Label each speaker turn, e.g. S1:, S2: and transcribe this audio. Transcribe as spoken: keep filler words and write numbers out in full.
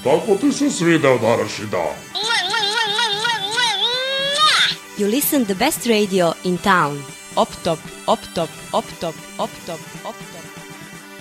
S1: Kako ti se svideo današnji dan?
S2: You listen the best radio in town. Op top, op top, op top, op top, op top.